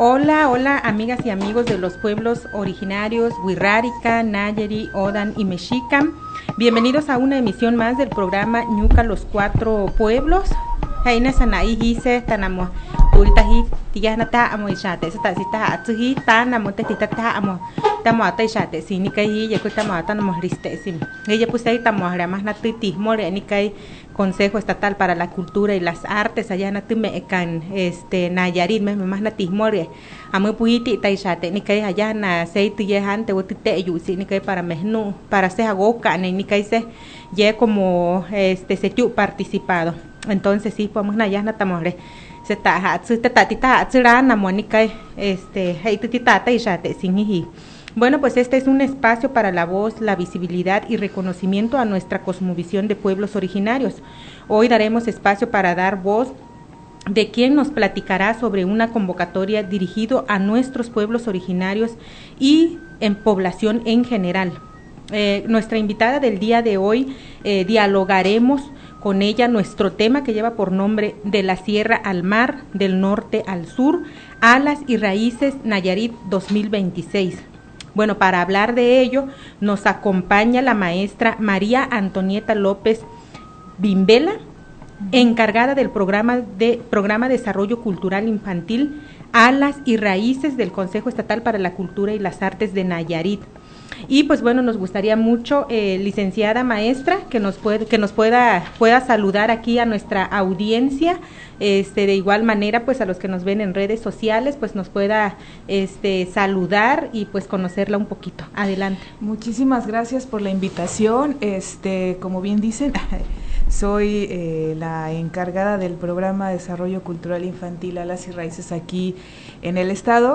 Hola, hola amigas y amigos de los pueblos originarios Wixárika, Nayarit, Odan y Mexica. Bienvenidos a una emisión más del programa Ñuka los Cuatro Pueblos. Haina Sanaí Gise, Tanamo, Turitaji, Tiganata, Amo Ishate, Stasita, Atsuhi, Tanamo, Tetita, Amo, Tamoata Ishate, Sinikai, Yakutamata, Moриstesim. Ella pues ahí Tamohra, más Natiti, More, Nikai, Consejo Estatal para la Cultura y las Artes, allá Natumecan, Nayarit, más Natismore, Amo Puiti, Taishate, Nikai, allá na Seiti, Yehante, Utite, Yusi, Nikai para Mehnu, para Sejagoka, Nikai se, ya como se participado. Entonces sí, podemos nayana tamore se tatita tsirana monica heititata y shate siniji. Bueno, pues este es un espacio para la voz, la visibilidad y reconocimiento a nuestra cosmovisión de pueblos originarios. Hoy daremos espacio para dar voz de quien nos platicará sobre una convocatoria dirigido a nuestros pueblos originarios y en población en general. Nuestra invitada del día de hoy dialogaremos con ella nuestro tema que lleva por nombre De la Sierra al Mar, del Norte al Sur, Alas y Raíces Nayarit 2026. Bueno, para hablar de ello nos acompaña la maestra María Antonieta López Bimbela, encargada del programa Desarrollo Cultural Infantil Alas y Raíces del Consejo Estatal para la Cultura y las Artes de Nayarit. Y pues bueno, nos gustaría mucho, licenciada maestra, que nos pueda saludar aquí a nuestra audiencia, de igual manera pues a los que nos ven en redes sociales, pues nos pueda saludar y pues conocerla un poquito. Adelante. Muchísimas gracias por la invitación. Como bien dicen, soy la encargada del programa Desarrollo Cultural Infantil Alas y Raíces aquí en el estado.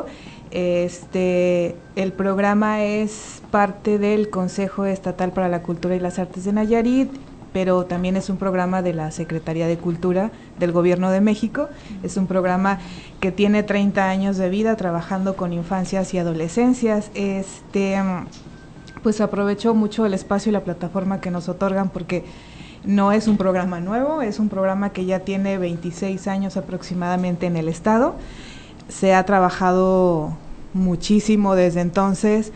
El programa es parte del Consejo Estatal para la Cultura y las Artes de Nayarit, pero también es un programa de la Secretaría de Cultura del Gobierno de México. Es un programa que tiene 30 años de vida trabajando con infancias y adolescencias. Pues aprovecho mucho el espacio y la plataforma que nos otorgan porque no es un programa nuevo, es un programa que ya tiene 26 años aproximadamente en el estado. Se ha trabajado muchísimo desde entonces,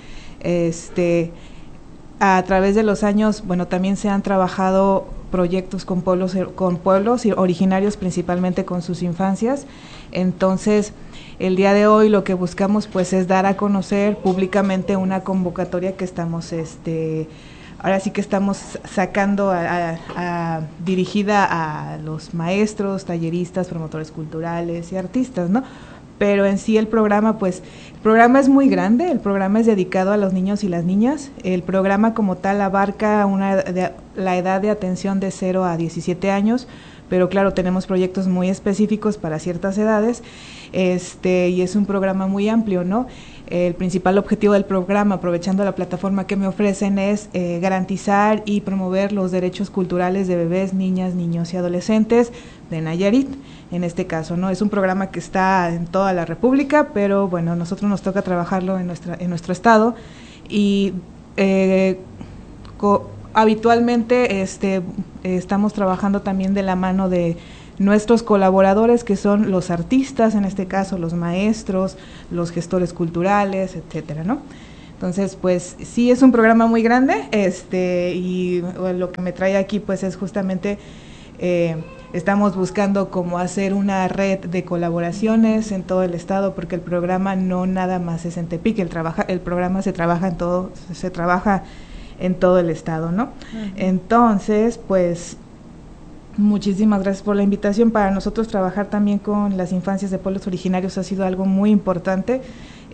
a través de los años, bueno, también se han trabajado proyectos con pueblos originarios, principalmente con sus infancias. Entonces, el día de hoy lo que buscamos pues es dar a conocer públicamente una convocatoria que estamos, ahora sí que estamos sacando dirigida a los maestros, talleristas, promotores culturales y artistas, ¿no? Pero en sí el programa es muy grande, el programa es dedicado a los niños y las niñas. El programa como tal abarca la edad de atención de 0 a 17 años, pero claro, tenemos proyectos muy específicos para ciertas edades, y es un programa muy amplio, ¿no? El principal objetivo del programa, aprovechando la plataforma que me ofrecen, es garantizar y promover los derechos culturales de bebés, niñas, niños y adolescentes de Nayarit, en este caso, ¿no? Es un programa que está en toda la República, pero bueno, nosotros nos toca trabajarlo en nuestro estado y habitualmente estamos trabajando también de la mano de nuestros colaboradores, que son los artistas, en este caso los maestros, los gestores culturales, etcétera, ¿no? Entonces, pues sí es un programa muy grande, y lo que me trae aquí pues es justamente estamos buscando cómo hacer una red de colaboraciones en todo el estado, porque el programa no nada más es en Tepic, el programa se trabaja en todo el estado, ¿no? Uh-huh. Entonces, pues muchísimas gracias por la invitación. Para nosotros trabajar también con las infancias de pueblos originarios ha sido algo muy importante.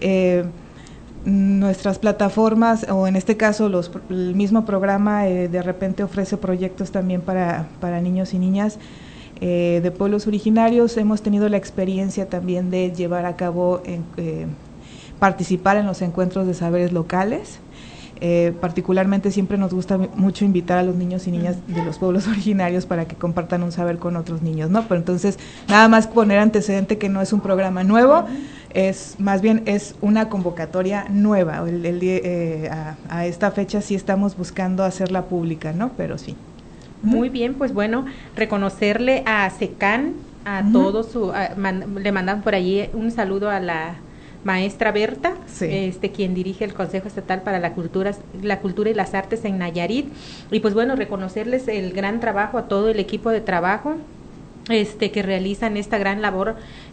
Nuestras plataformas, o en este caso el mismo programa, de repente ofrece proyectos también para niños y niñas de pueblos originarios. Hemos tenido la experiencia también de llevar a cabo, participar en los encuentros de saberes locales. Particularmente siempre nos gusta mucho invitar a los niños y niñas de los pueblos originarios para que compartan un saber con otros niños, ¿no? Pero entonces, nada más poner antecedente que no es un programa nuevo, más bien es una convocatoria nueva. A esta fecha sí estamos buscando hacerla pública, ¿no? Pero sí. Muy bien, pues bueno, reconocerle a SECAN, a todos, le mandan por allí un saludo a la maestra Berta, sí. Quien dirige el Consejo Estatal para la Cultura y las Artes en Nayarit, y pues bueno, reconocerles el gran trabajo a todo el equipo de trabajo que realizan esta gran labor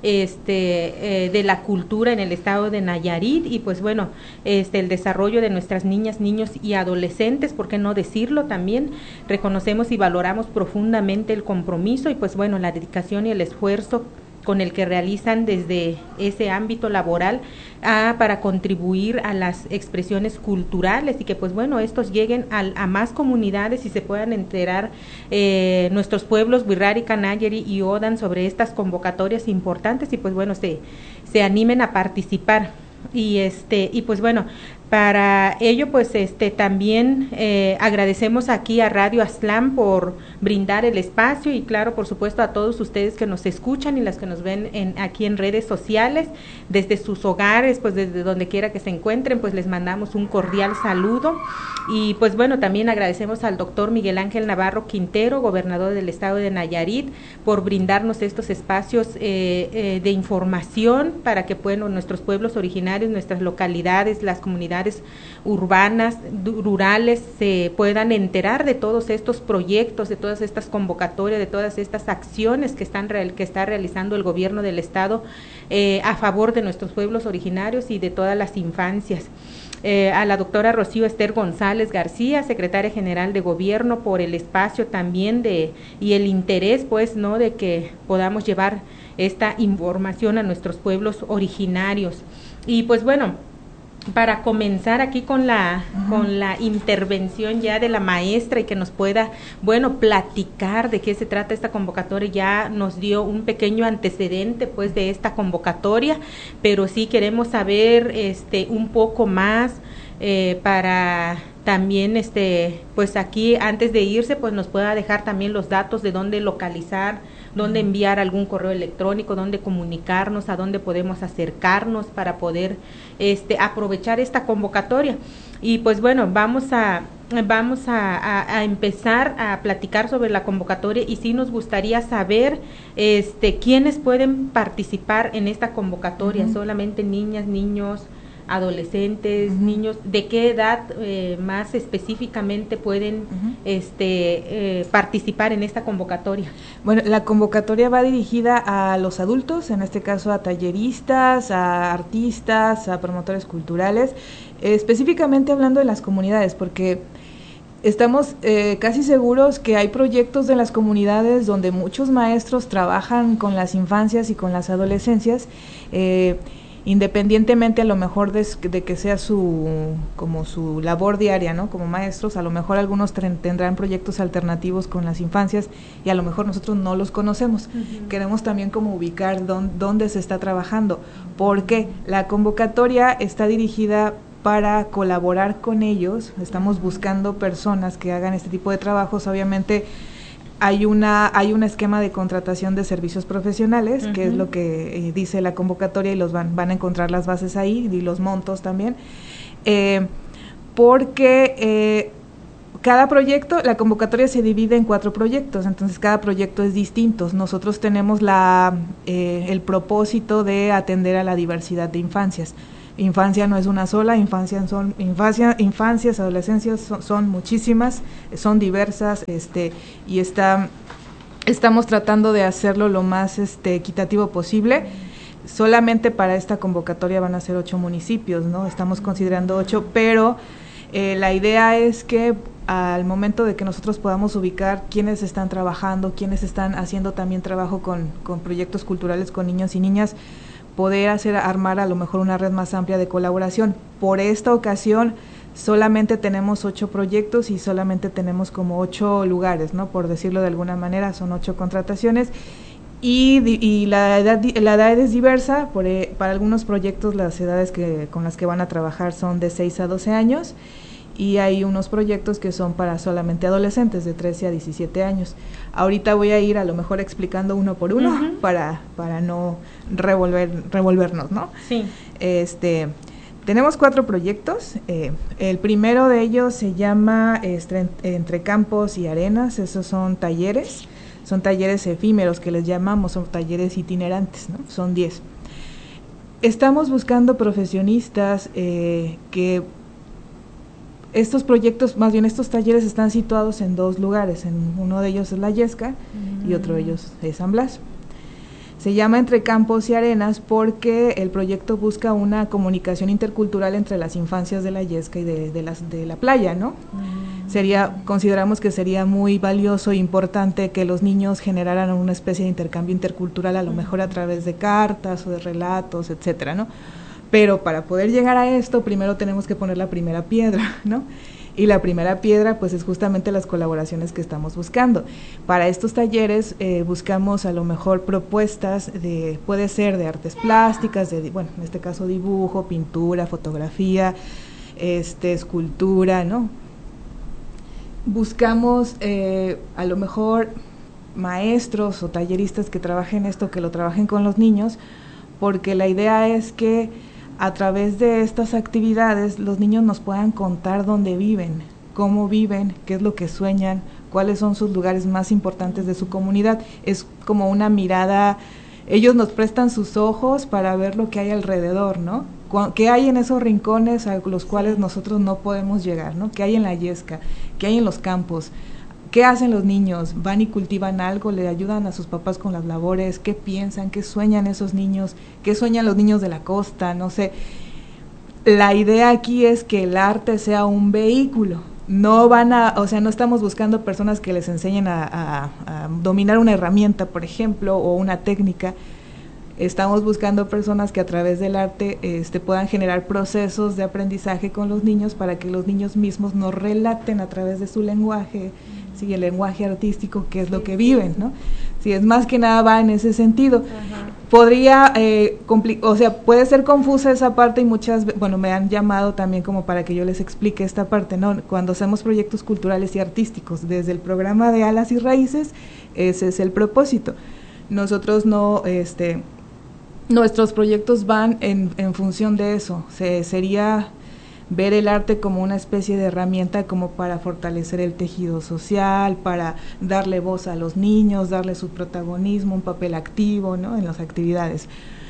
de la cultura en el estado de Nayarit, y pues bueno, el desarrollo de nuestras niñas, niños y adolescentes, por qué no decirlo también. Reconocemos y valoramos profundamente el compromiso y pues bueno, la dedicación y el esfuerzo con el que realizan desde ese ámbito laboral para contribuir a las expresiones culturales, y que pues bueno, estos lleguen a más comunidades y se puedan enterar nuestros pueblos Wixárika, Nayeri y Odan sobre estas convocatorias importantes, y pues bueno, se animen a participar. Y pues bueno, para ello pues también agradecemos aquí a Radio Aztlán por brindar el espacio, y claro, por supuesto, a todos ustedes que nos escuchan y las que nos ven aquí en redes sociales, desde sus hogares, pues desde donde quiera que se encuentren, pues les mandamos un cordial saludo. Y pues bueno, también agradecemos al doctor Miguel Ángel Navarro Quintero, gobernador del estado de Nayarit, por brindarnos estos espacios de información para que bueno, nuestros pueblos originarios, nuestras localidades, las comunidades urbanas, rurales, se puedan enterar de todos estos proyectos, de todas estas convocatorias, de todas estas acciones que está realizando el gobierno del estado a favor de nuestros pueblos originarios y de todas las infancias. A la doctora Rocío Esther González García, secretaria general de Gobierno, por el espacio también y el interés, pues, ¿no?, de que podamos llevar esta información a nuestros pueblos originarios. Y pues bueno, para comenzar aquí con la intervención ya de la maestra, y que nos pueda, bueno, platicar de qué se trata esta convocatoria. Ya nos dio un pequeño antecedente pues de esta convocatoria, pero sí queremos saber un poco más para también pues aquí antes de irse pues nos pueda dejar también los datos de dónde localizar, dónde enviar algún correo electrónico, dónde comunicarnos, a dónde podemos acercarnos para poder aprovechar esta convocatoria. Y pues bueno, vamos a empezar a platicar sobre la convocatoria, y sí nos gustaría saber quiénes pueden participar en esta convocatoria. Solamente niñas, niños, adolescentes, niños, ¿de qué edad más específicamente pueden participar en esta convocatoria? Bueno, la convocatoria va dirigida a los adultos, en este caso a talleristas, a artistas, a promotores culturales, específicamente hablando de las comunidades, porque estamos casi seguros que hay proyectos de las comunidades donde muchos maestros trabajan con las infancias y con las adolescencias, independientemente a lo mejor de que sea como su labor diaria, ¿no? Como maestros, a lo mejor algunos tendrán proyectos alternativos con las infancias y a lo mejor nosotros no los conocemos. Queremos también como ubicar dónde se está trabajando, porque la convocatoria está dirigida para colaborar con ellos. Estamos buscando personas que hagan este tipo de trabajos. Obviamente hay un esquema de contratación de servicios profesionales, que es lo que dice la convocatoria, y van a encontrar las bases ahí y los montos también, porque cada proyecto, la convocatoria se divide en 4 proyectos, entonces cada proyecto es distinto. Nosotros tenemos el propósito de atender a la diversidad de infancias. Infancia no es una sola, infancias, adolescencias son muchísimas, son diversas, y estamos tratando de hacerlo lo más equitativo posible. Solamente para esta convocatoria van a ser 8 municipios, ¿no? Estamos considerando 8, pero la idea es que al momento de que nosotros podamos ubicar quiénes están trabajando, quiénes están haciendo también trabajo con proyectos culturales con niños y niñas, poder armar a lo mejor una red más amplia de colaboración. Por esta ocasión solamente tenemos 8 proyectos y solamente tenemos como 8 lugares, ¿no? Por decirlo de alguna manera, son 8 contrataciones, y la edad es diversa. Para algunos proyectos las edades con las que van a trabajar son de 6 a 12 años, y hay unos proyectos que son para solamente adolescentes de 13 a 17 años. Ahorita voy a ir a lo mejor explicando uno por uno para no revolvernos, ¿no? Sí. Tenemos 4 proyectos. El primero de ellos se llama Entre Campos y Arenas. Esos son talleres efímeros que les llamamos, son talleres itinerantes, ¿no? Son 10. Estamos buscando profesionistas que estos proyectos, más bien estos talleres están situados en 2 lugares, uno de ellos es La Yesca y otro de ellos es San Blas. Se llama Entre Campos y Arenas porque el proyecto busca una comunicación intercultural entre las infancias de La Yesca y de la playa, ¿no? Consideramos que sería muy valioso e importante que los niños generaran una especie de intercambio intercultural, a lo mejor a través de cartas o de relatos, etcétera, ¿no? Pero para poder llegar a esto, primero tenemos que poner la primera piedra, ¿no? Y la primera piedra, pues, es justamente las colaboraciones que estamos buscando. Para estos talleres buscamos a lo mejor propuestas puede ser de artes plásticas, bueno, en este caso dibujo, pintura, fotografía, escultura, ¿no? Buscamos a lo mejor maestros o talleristas que trabajen esto, que lo trabajen con los niños, porque la idea es que a través de estas actividades los niños nos puedan contar dónde viven, cómo viven, qué es lo que sueñan, cuáles son sus lugares más importantes de su comunidad. Es como una mirada, ellos nos prestan sus ojos para ver lo que hay alrededor, ¿no? ¿Qué hay en esos rincones a los cuales nosotros no podemos llegar, ¿no? ¿Qué hay en La Yesca? ¿Qué hay en los campos? ¿Qué hacen los niños? ¿Van y cultivan algo? ¿Le ayudan a sus papás con las labores? ¿Qué piensan? ¿Qué sueñan esos niños? ¿Qué sueñan los niños de la costa? No sé. La idea aquí es que el arte sea un vehículo. No no estamos buscando personas que les enseñen a dominar una herramienta, por ejemplo, o una técnica. Estamos buscando personas que a través del arte puedan generar procesos de aprendizaje con los niños para que los niños mismos nos relaten a través de su lenguaje, sí, el lenguaje artístico, qué es lo que viven, ¿no? Sí, es más que nada va en ese sentido. Ajá. Podría, puede ser confusa esa parte y me han llamado también como para que yo les explique esta parte, ¿no? Cuando hacemos proyectos culturales y artísticos, desde el programa de Alas y Raíces, ese es el propósito. Nosotros nuestros proyectos van en función de eso, sería ver el arte como una especie de herramienta como para fortalecer el tejido social, para darle voz a los niños, darle su protagonismo, un papel activo, ¿no? En las actividades.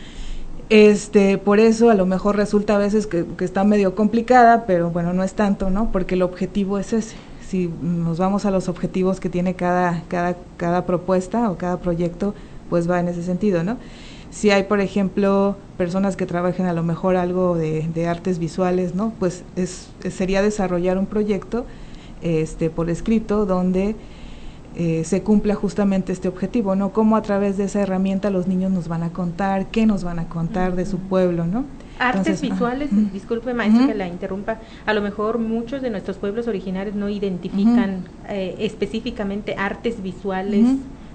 Por eso a lo mejor resulta a veces que está medio complicada, pero bueno, no es tanto, ¿no? Porque el objetivo es ese. Si nos vamos a los objetivos que tiene cada propuesta o cada proyecto, pues va en ese sentido, ¿no? Si hay, por ejemplo, personas que trabajen a lo mejor algo de artes visuales, ¿no? Pues sería desarrollar un proyecto por escrito donde se cumpla justamente este objetivo, ¿no? Cómo a través de esa herramienta los niños nos van a contar, qué nos van a contar de su pueblo, ¿no? Artes visuales, disculpe maestra que la interrumpa, a lo mejor muchos de nuestros pueblos originarios no identifican específicamente artes visuales,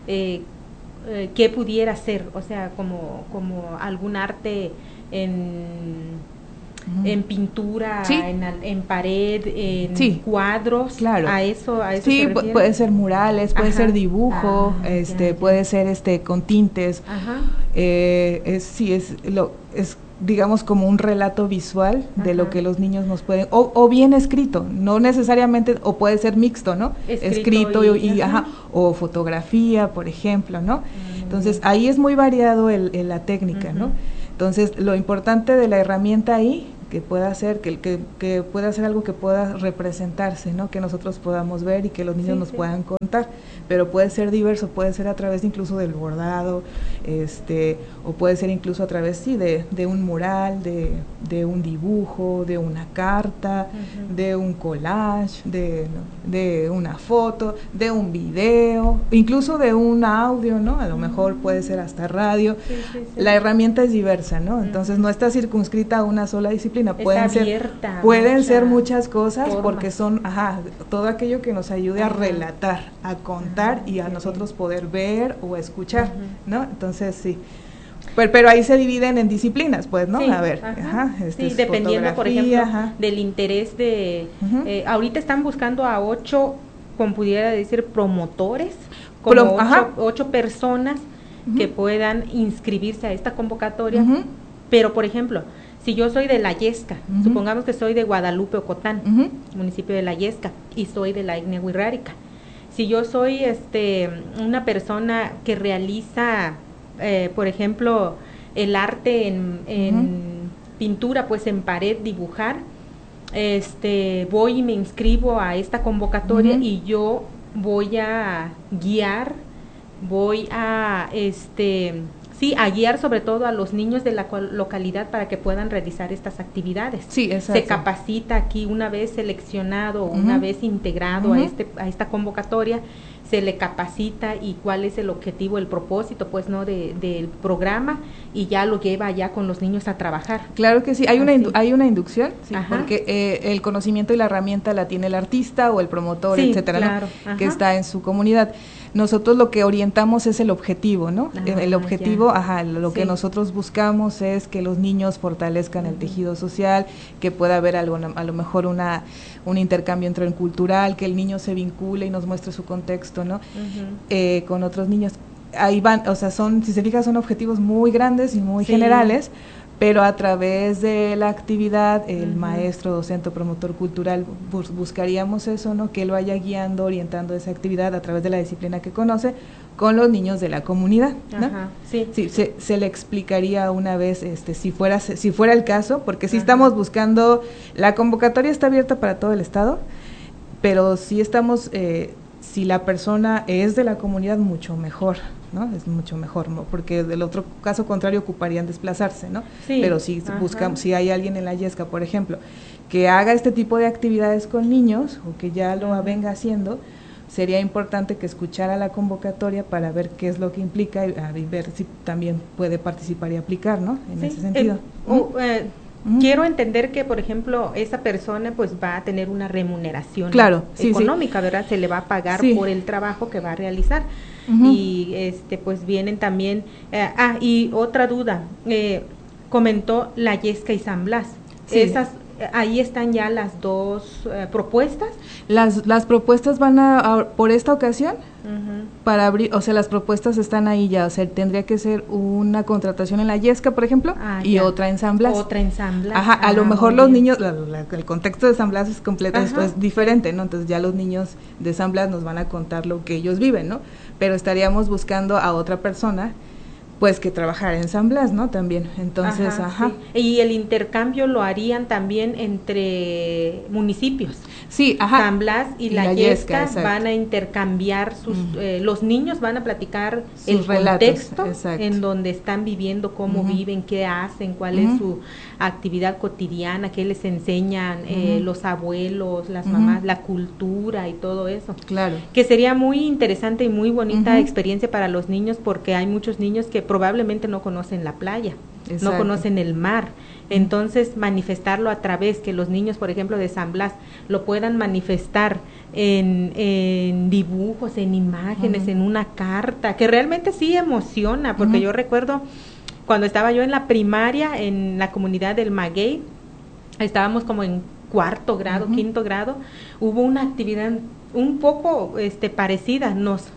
¿qué pudiera ser? O sea, como algún arte en pintura, sí, en pared, en cuadros, claro. a eso sí, puede ser murales, puede ser dibujo, puede ser con tintes. Ajá. Es digamos como un relato visual de lo que los niños nos pueden, o bien escrito, no necesariamente, o puede ser mixto, ¿no? Escrito o fotografía, por ejemplo, ¿no? Entonces ahí es muy variado la técnica, ¿no? Entonces lo importante de la herramienta ahí, que pueda ser, que pueda ser algo que pueda representarse, ¿no? Que nosotros podamos ver y que los niños nos puedan contar, pero puede ser diverso, puede ser a través incluso del bordado, o puede ser incluso a través, de un mural, de un dibujo, de una carta, de un collage, de una foto, de un video, incluso de un audio, ¿no? A lo mejor puede ser hasta radio. La herramienta es diversa, ¿no? Entonces no está circunscrita a una sola disciplina. Pueden ser muchas cosas formas. Porque son todo aquello que nos ayude a relatar, a contar y a nosotros poder ver o escuchar, ¿no? Entonces sí, pero ahí se dividen en disciplinas, pues, ¿no? Sí, a ver, sí, dependiendo, por ejemplo, del interés de, ahorita están buscando a 8, como pudiera decir, promotores, como 8 personas que puedan inscribirse a esta convocatoria, pero por ejemplo, si yo soy de La Yesca, supongamos que soy de Guadalupe Ocotán, municipio de La Yesca, y soy de la etnia wixárika. Si yo soy una persona que realiza, por ejemplo, el arte en pintura, pues en pared, dibujar, voy y me inscribo a esta convocatoria y yo voy a guiar, voy a a guiar sobre todo a los niños de la localidad para que puedan realizar estas actividades. Sí, exacto. Se capacita aquí una vez seleccionado, una vez integrado a esta convocatoria, se le capacita y cuál es el objetivo, el propósito, pues, ¿no?, del programa, y ya lo lleva ya con los niños a trabajar. Claro que sí, hay una inducción, sí, porque el conocimiento y la herramienta la tiene el artista o el promotor, etcétera, claro, ¿no?, que está en su comunidad. Nosotros lo que orientamos es el objetivo, ¿no? El objetivo, lo que nosotros buscamos es que los niños fortalezcan el tejido social, que pueda haber a lo mejor un intercambio entre el cultural, que el niño se vincule y nos muestre su contexto, ¿no? Con otros niños. Ahí van, o sea, si se fija, son objetivos muy grandes y muy generales, pero a través de la actividad, el maestro, docente o promotor cultural, buscaríamos eso, ¿no?, que él vaya guiando, orientando esa actividad a través de la disciplina que conoce con los niños de la comunidad, ¿no? Se le explicaría una vez, si fuera el caso, porque sí estamos buscando, la convocatoria está abierta para todo el estado, pero sí estamos, si la persona es de la comunidad, mucho mejor, ¿no? Es mucho mejor, ¿no?, porque del otro caso contrario ocuparían desplazarse, ¿no? Pero si buscamos, si hay alguien en la Yesca, por ejemplo, que haga este tipo de actividades con niños o que ya lo venga haciendo, sería importante que escuchara la convocatoria para ver qué es lo que implica y ver si también puede participar y aplicar, ¿no?, en ese sentido. Quiero entender que, por ejemplo, esa persona pues va a tener una remuneración económica, ¿verdad? Se le va a pagar por el trabajo que va a realizar. Y pues vienen también y otra duda, comentó la Yesca y San Blas. Ahí están ya las dos propuestas. Las propuestas van por esta ocasión para abrir, o sea, las propuestas están ahí ya, o sea, tendría que ser una contratación en la Yesca, por ejemplo, y otra en San Blas. Otra en San Blas. A lo mejor los niños, el contexto de San Blas es completo, es diferente, ¿no? Entonces ya los niños de San Blas nos van a contar lo que ellos viven, ¿no? Pero estaríamos buscando a otra persona, pues, que trabajar en San Blas, ¿no?, también. Entonces, Sí. Y el intercambio lo harían también entre municipios. Sí, San Blas y la Yesca van a intercambiar los niños van a platicar sus el contexto en donde están viviendo, cómo viven, qué hacen, cuál es su actividad cotidiana, qué les enseñan los abuelos, las mamás, la cultura y todo eso. Claro. Que sería muy interesante y muy bonita experiencia para los niños, porque hay muchos niños que probablemente no conocen la playa, no conocen el mar. Entonces, manifestarlo a través que los niños, por ejemplo, de San Blas, lo puedan manifestar en dibujos, en imágenes, en una carta, que realmente sí emociona, porque yo recuerdo cuando estaba yo en la primaria, en la comunidad del Maguey, estábamos como en cuarto grado, quinto grado, hubo una actividad un poco parecida, nos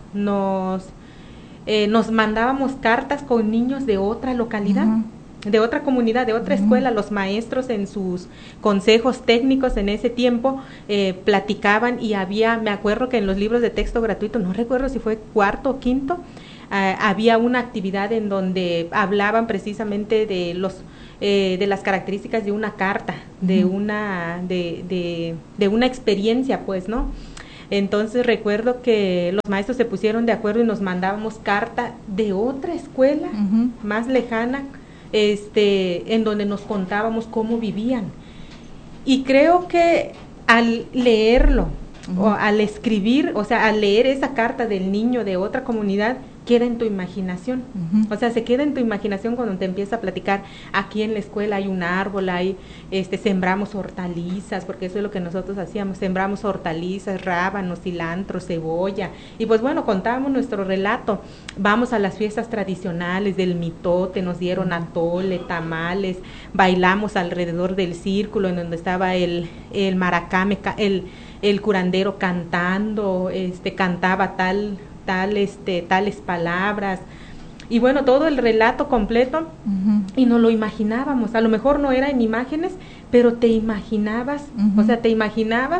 mandábamos cartas con niños de otra localidad, de otra comunidad, de otra escuela. Los maestros en sus consejos técnicos en ese tiempo platicaban, y me acuerdo que en los libros de texto gratuito, no recuerdo si fue cuarto o quinto, había una actividad en donde hablaban precisamente de las características de una carta, de una experiencia, pues, ¿no? Entonces recuerdo que los maestros se pusieron de acuerdo y nos mandábamos carta de otra escuela más lejana, en donde nos contábamos cómo vivían. Y creo que al leerlo, o al escribir, o sea, al leer esa carta del niño de otra comunidad, queda en tu imaginación. O sea, se queda en tu imaginación cuando te empieza a platicar. Aquí en la escuela hay un árbol, sembramos hortalizas, porque eso es lo que nosotros hacíamos, sembramos hortalizas, rábanos, cilantro, cebolla, y pues bueno, contábamos nuestro relato. Vamos a las fiestas tradicionales del mitote, nos dieron atole, tamales, bailamos alrededor del círculo en donde estaba el maracame, el curandero cantando, cantaba tales palabras, y bueno, todo el relato completo, y nos lo imaginábamos. A lo mejor no era en imágenes, pero te imaginabas, o sea, te imaginabas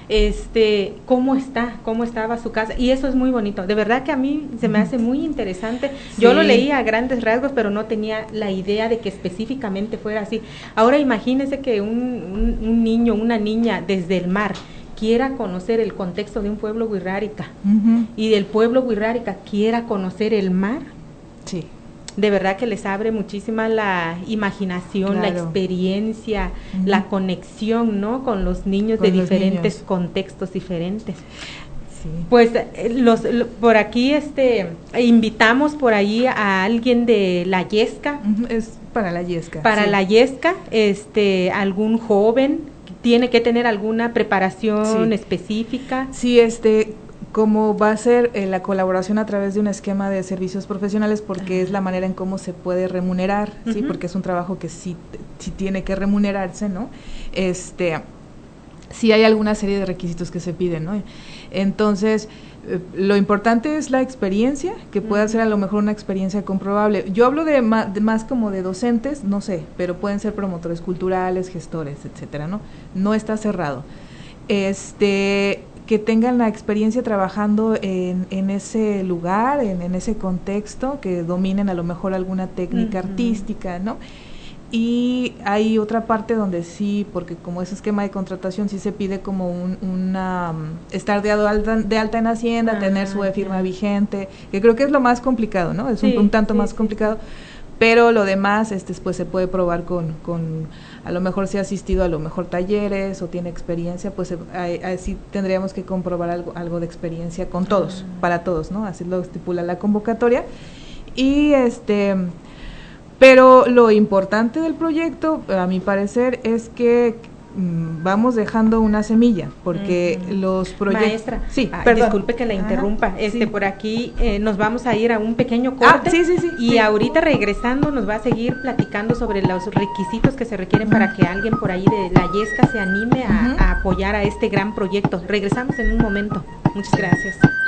cómo estaba su casa, y eso es muy bonito, de verdad que a mí se me hace muy interesante. Yo lo leía a grandes rasgos, pero no tenía la idea de que específicamente fuera así. Ahora imagínese que un niño, una niña desde el mar quiera conocer el contexto de un pueblo wixárika, y del pueblo wixárika quiera conocer el mar. Sí. De verdad que les abre muchísima la imaginación, la experiencia, la conexión, ¿no? Con los niños de diferentes contextos diferentes. Sí. Pues por aquí invitamos por ahí a alguien de la Yesca. Es para la Yesca. Para la Yesca, algún joven tiene que tener alguna preparación específica. Sí, como va a ser la colaboración a través de un esquema de servicios profesionales, porque es la manera en cómo se puede remunerar, sí, porque es un trabajo que sí tiene que remunerarse, ¿no? Sí hay alguna serie de requisitos que se piden, ¿no? Entonces, lo importante es la experiencia, que pueda ser a lo mejor una experiencia comprobable. Yo hablo de más como de docentes, no sé, pero pueden ser promotores culturales, gestores, etcétera, ¿no? No está cerrado. Que tengan la experiencia trabajando en ese lugar, en ese contexto, que dominen a lo mejor alguna técnica artística, ¿no? Y hay otra parte donde sí, porque como ese esquema de contratación sí se pide como estar de alta en Hacienda, tener su firma vigente, que creo que es lo más complicado, ¿no? Es un tanto más complicado, pero lo demás pues se puede probar con a lo mejor si ha asistido a lo mejor talleres o tiene experiencia, pues así tendríamos que comprobar algo de experiencia con todos, para todos, ¿no? Así lo estipula la convocatoria. Y pero lo importante del proyecto, a mi parecer, es que vamos dejando una semilla, porque los proyectos... Maestra, disculpe que la interrumpa, por aquí nos vamos a ir a un pequeño corte, y ahorita regresando nos va a seguir platicando sobre los requisitos que se requieren para que alguien por ahí de la Yesca se anime a apoyar a este gran proyecto. Regresamos en un momento. Muchas gracias.